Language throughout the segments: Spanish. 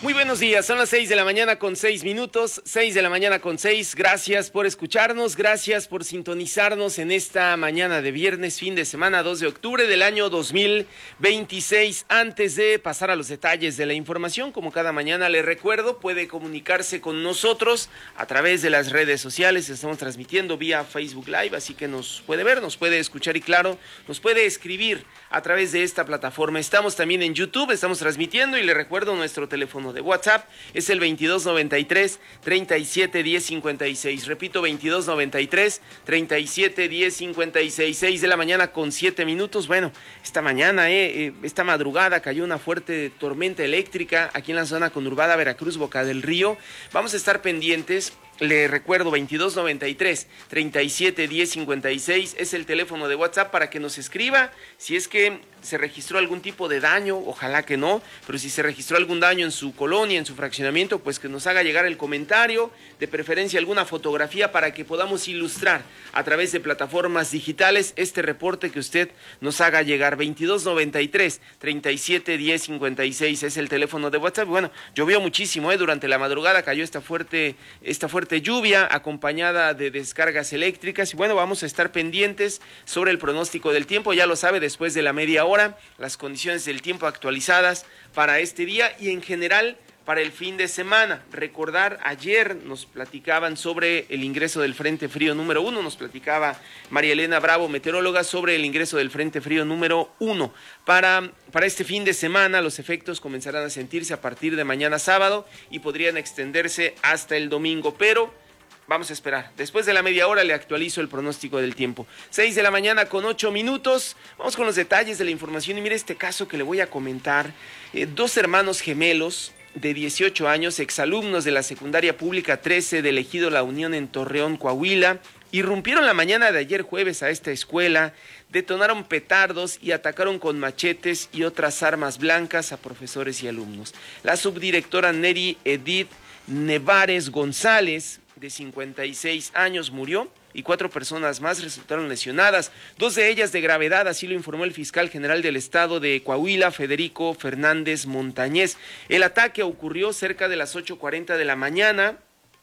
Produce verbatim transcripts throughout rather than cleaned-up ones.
Muy buenos días, son las seis de la mañana con seis minutos, seis de la mañana con seis. Gracias por escucharnos, gracias por sintonizarnos en esta mañana de viernes, fin de semana, dos de octubre del año dos mil veintiséis. Antes de pasar a los detalles de la información, como cada mañana le recuerdo, puede comunicarse con nosotros a través de las redes sociales. Estamos transmitiendo vía Facebook Live, así que nos puede ver, nos puede escuchar y claro, nos puede escribir a través de esta plataforma. Estamos también en YouTube, estamos transmitiendo y le recuerdo nuestro teléfono de WhatsApp es el veintidós noventa y tres, treinta y siete, diez cincuenta y seis. Repito, veintidós noventa y tres, treinta y siete, diez cincuenta y seis. seis de la mañana con siete minutos. Bueno, esta mañana, eh, eh, esta madrugada cayó una fuerte tormenta eléctrica aquí en la zona conurbada Veracruz, Boca del Río. Vamos a estar pendientes. Le recuerdo, veintidós noventa y tres, treinta y siete, diez cincuenta y seis es el teléfono de WhatsApp para que nos escriba si es que se registró algún tipo de daño, ojalá que no, pero si se registró algún daño en su colonia, en su fraccionamiento, pues que nos haga llegar el comentario, de preferencia alguna fotografía para que podamos ilustrar a través de plataformas digitales este reporte que usted nos haga llegar. veintidós noventa y tres, treinta y siete, diez cincuenta y seis es el teléfono de WhatsApp. Bueno, llovió muchísimo, ¿eh? Durante la madrugada cayó esta fuerte, esta fuerte lluvia acompañada de descargas eléctricas y bueno, vamos a estar pendientes sobre el pronóstico del tiempo. Ya lo sabe, después de la media hora, las condiciones del tiempo actualizadas para este día y en general para el fin de semana. Recordar, ayer nos platicaban sobre el ingreso del Frente Frío número uno, nos platicaba María Elena Bravo, meteoróloga, sobre el ingreso del Frente Frío número uno. Para, para este fin de semana los efectos comenzarán a sentirse a partir de mañana sábado y podrían extenderse hasta el domingo, pero vamos a esperar. Después de la media hora le actualizo el pronóstico del tiempo. seis de la mañana con ocho minutos. Vamos con los detalles de la información y mire este caso que le voy a comentar. Eh, dos hermanos gemelos de dieciocho años, exalumnos de la secundaria pública trece del Ejido La Unión en Torreón, Coahuila, irrumpieron la mañana de ayer jueves a esta escuela, detonaron petardos y atacaron con machetes y otras armas blancas a profesores y alumnos. La subdirectora Neri Edith Nevares González, de cincuenta y seis años, murió y cuatro personas más resultaron lesionadas, dos de ellas de gravedad, así lo informó el fiscal general del estado de Coahuila, Federico Fernández Montañez. El ataque ocurrió cerca de las ocho cuarenta de la mañana,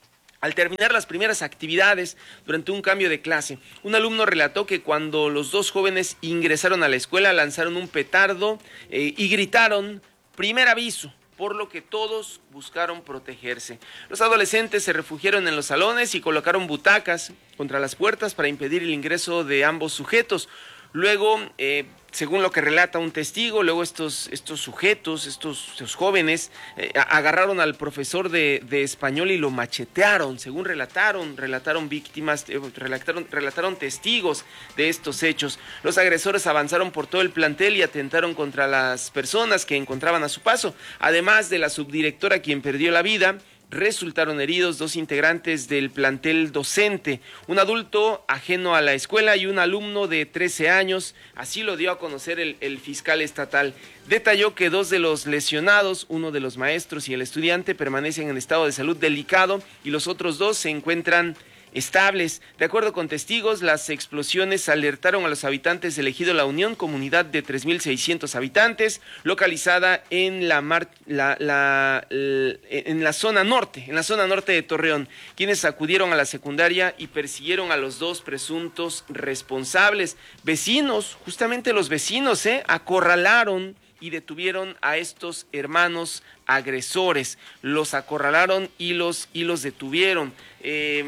al terminar las primeras actividades durante un cambio de clase. Un alumno relató que cuando los dos jóvenes ingresaron a la escuela lanzaron un petardo eh, y gritaron "primer aviso", por lo que todos buscaron protegerse. Los adolescentes se refugiaron en los salones y colocaron butacas contra las puertas para impedir el ingreso de ambos sujetos. Luego, eh, según lo que relata un testigo, luego estos, estos sujetos, estos, estos jóvenes, eh, agarraron al profesor de, de español y lo machetearon, según relataron, relataron víctimas, eh, relataron, relataron testigos de estos hechos. Los agresores avanzaron por todo el plantel y atentaron contra las personas que encontraban a su paso. Además de la subdirectora, quien perdió la vida, resultaron heridos dos integrantes del plantel docente, un adulto ajeno a la escuela y un alumno de trece años, así lo dio a conocer el, el fiscal estatal. Detalló que dos de los lesionados, uno de los maestros y el estudiante, permanecen en estado de salud delicado y los otros dos se encuentran estables. De acuerdo con testigos, las explosiones alertaron a los habitantes del Ejido La Unión, comunidad de tres mil seiscientos habitantes, localizada en la, mar, la, la, la, en la zona norte, en la zona norte de Torreón, quienes acudieron a la secundaria y persiguieron a los dos presuntos responsables. Vecinos, justamente los vecinos, eh, acorralaron y detuvieron a estos hermanos agresores. Los acorralaron y los, y los detuvieron. Eh,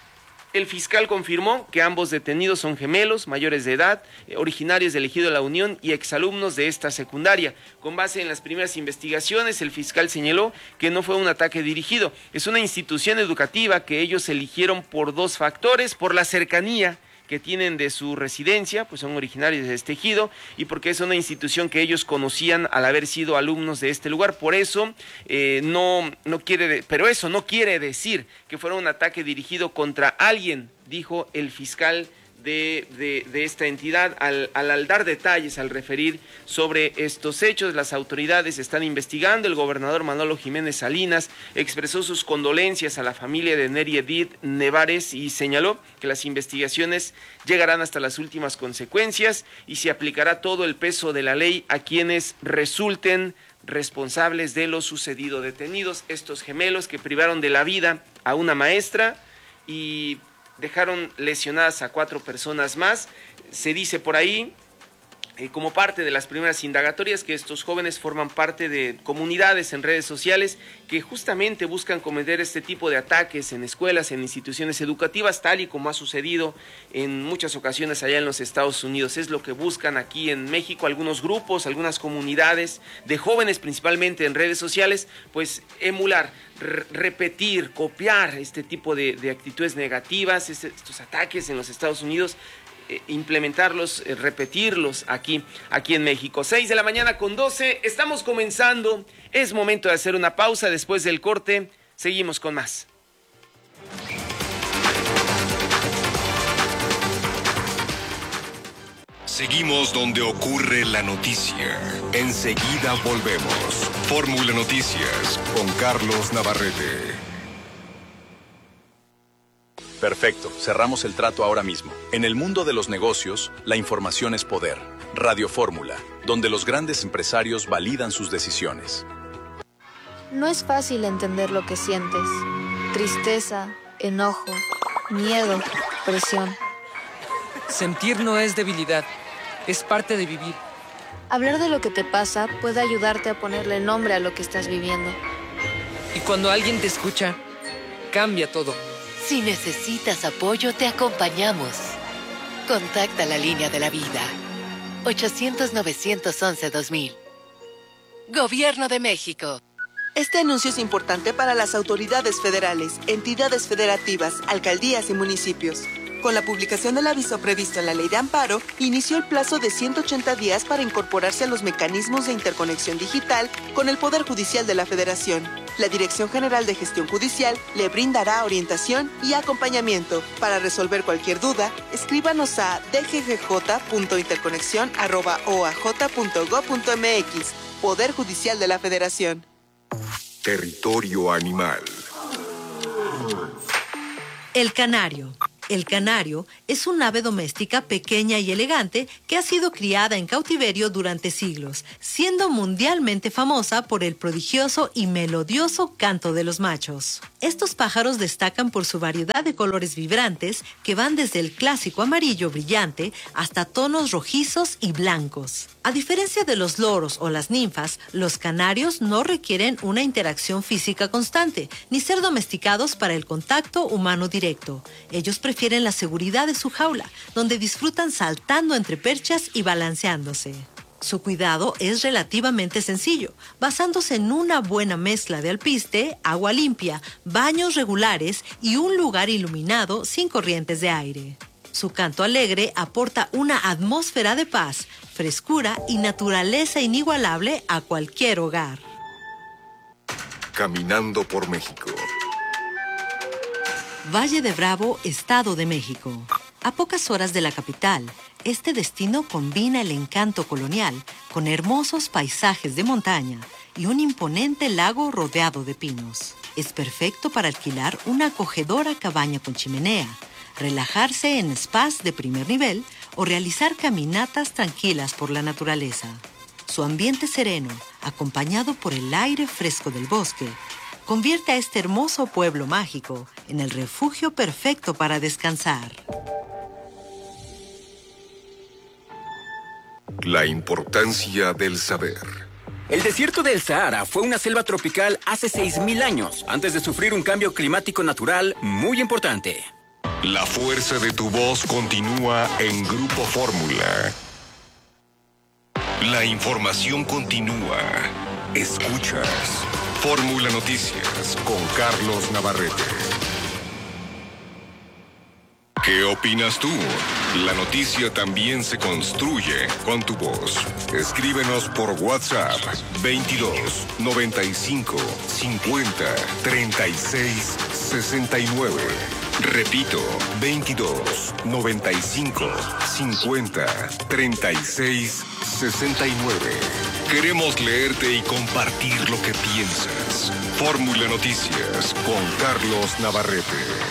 El fiscal confirmó que ambos detenidos son gemelos, mayores de edad, eh, originarios del Ejido de La Unión y exalumnos de esta secundaria. Con base en las primeras investigaciones, el fiscal señaló que no fue un ataque dirigido. Es una institución educativa que ellos eligieron por dos factores: por la cercanía que tienen de su residencia, pues son originarios de este ejido, y porque es una institución que ellos conocían al haber sido alumnos de este lugar. Por eso, eh, no, no quiere, pero eso no quiere decir que fuera un ataque dirigido contra alguien, dijo el fiscal de, de, de esta entidad. Al, al, al dar detalles, al referir sobre estos hechos, las autoridades están investigando. El gobernador Manolo Jiménez Salinas expresó sus condolencias a la familia de Neri Edith Nevares y señaló que las investigaciones llegarán hasta las últimas consecuencias y se aplicará todo el peso de la ley a quienes resulten responsables de lo sucedido, detenidos estos gemelos que privaron de la vida a una maestra y dejaron lesionadas a cuatro personas más. Se dice por ahí, eh, como parte de las primeras indagatorias, que estos jóvenes forman parte de comunidades en redes sociales que justamente buscan cometer este tipo de ataques en escuelas, en instituciones educativas, tal y como ha sucedido en muchas ocasiones allá en los Estados Unidos. Es lo que buscan aquí en México algunos grupos, algunas comunidades de jóvenes, principalmente en redes sociales, pues emular, re- repetir, copiar este tipo de, de actitudes negativas, este, estos ataques en los Estados Unidos, eh, implementarlos, eh, repetirlos aquí, aquí en México. seis de la mañana con doce, estamos comenzando, es momento de hacer una pausa. Después del corte, seguimos con más. Seguimos donde ocurre la noticia. Enseguida volvemos. Fórmula Noticias con Carlos Navarrete. Perfecto, cerramos el trato ahora mismo. En el mundo de los negocios, la información es poder. Radio Fórmula, donde los grandes empresarios validan sus decisiones. No es fácil entender lo que sientes. Tristeza, enojo, miedo, presión. Sentir no es debilidad, es parte de vivir. Hablar de lo que te pasa puede ayudarte a ponerle nombre a lo que estás viviendo. Y cuando alguien te escucha, cambia todo. Si necesitas apoyo, te acompañamos. Contacta la línea de la vida. ochocientos, novecientos once, dos mil. Gobierno de México. Este anuncio es importante para las autoridades federales, entidades federativas, alcaldías y municipios. Con la publicación del aviso previsto en la Ley de Amparo, inició el plazo de ciento ochenta días para incorporarse a los mecanismos de interconexión digital con el Poder Judicial de la Federación. La Dirección General de Gestión Judicial le brindará orientación y acompañamiento. Para resolver cualquier duda, escríbanos a d g g j punto interconexión arroba o a j punto gob punto m x. Poder Judicial de la Federación. Territorio animal. El canario. El canario es un ave doméstica pequeña y elegante que ha sido criada en cautiverio durante siglos, siendo mundialmente famosa por el prodigioso y melodioso canto de los machos. Estos pájaros destacan por su variedad de colores vibrantes que van desde el clásico amarillo brillante hasta tonos rojizos y blancos. A diferencia de los loros o las ninfas, los canarios no requieren una interacción física constante, ni ser domesticados para el contacto humano directo. Ellos prefieren la seguridad de su jaula, donde disfrutan saltando entre perchas y balanceándose. Su cuidado es relativamente sencillo, basándose en una buena mezcla de alpiste, agua limpia, baños regulares y un lugar iluminado sin corrientes de aire. Su canto alegre aporta una atmósfera de paz, frescura y naturaleza inigualable a cualquier hogar. Caminando por México. Valle de Bravo, Estado de México. A pocas horas de la capital, este destino combina el encanto colonial con hermosos paisajes de montaña y un imponente lago rodeado de pinos. Es perfecto para alquilar una acogedora cabaña con chimenea, relajarse en spas de primer nivel o realizar caminatas tranquilas por la naturaleza. Su ambiente sereno, acompañado por el aire fresco del bosque, convierte a este hermoso pueblo mágico en el refugio perfecto para descansar. La importancia del saber. El desierto del Sahara fue una selva tropical hace seis mil años, antes de sufrir un cambio climático natural muy importante. La fuerza de tu voz continúa en Grupo Fórmula. La información continúa. Escuchas Fórmula Noticias con Carlos Navarrete. ¿Qué opinas tú? La noticia también se construye con tu voz. Escríbenos por WhatsApp veintidós, noventa y cinco, cincuenta, treinta y seis, sesenta y nueve. Repito, veintidós, noventa y cinco, cincuenta, treinta y seis, sesenta y nueve. Queremos leerte y compartir lo que piensas. Fórmula Noticias con Carlos Navarrete.